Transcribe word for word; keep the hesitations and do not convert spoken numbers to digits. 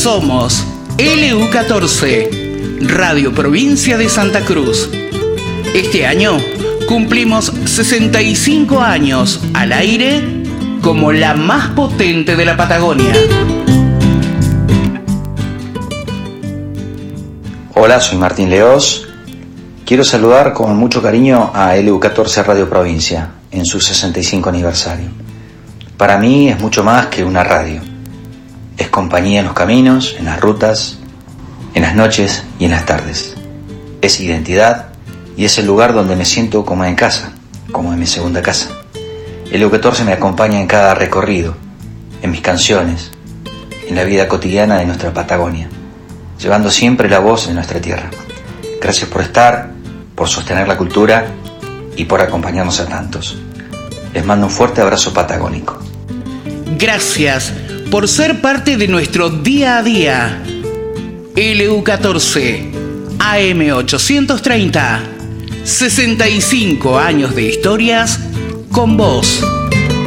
Somos L U catorce, Radio Provincia de Santa Cruz. Este año cumplimos sesenta y cinco años al aire como la más potente de la Patagonia. Hola, soy Martín Leós. Quiero saludar con mucho cariño a L U catorce Radio Provincia en su sesenta y cinco aniversario. Para mí es mucho más que una radio. Es compañía en los caminos, en las rutas, en las noches y en las tardes. Es identidad y es el lugar donde me siento como en casa, como en mi segunda casa. L U catorce me acompaña en cada recorrido, en mis canciones, en la vida cotidiana de nuestra Patagonia, llevando siempre la voz de nuestra tierra. Gracias por estar, por sostener la cultura y por acompañarnos a tantos. Les mando un fuerte abrazo patagónico. Gracias por ser parte de nuestro día a día. L U catorce, A M ochocientos treinta, sesenta y cinco años de historias con vos.